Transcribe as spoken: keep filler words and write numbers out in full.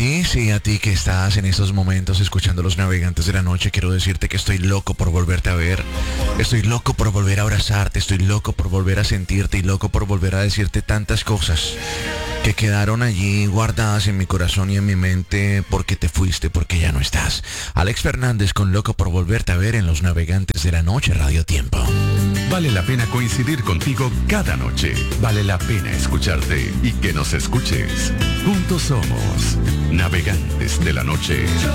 ti, sí, a ti que estás en estos momentos escuchando Los Navegantes de la Noche, quiero decirte que estoy loco por volverte a ver. Estoy loco por volver a abrazarte, estoy loco por volver a sentirte y loco por volver a decirte tantas cosas que quedaron allí guardadas en mi corazón y en mi mente porque te fuiste, porque ya no estás. Alex Fernández con Loco por volverte a ver en Los Navegantes de la Noche, Radio Tiempo. Vale la pena coincidir contigo cada noche. Vale la pena escucharte y que nos escuches. Juntos somos Navegantes de la Noche.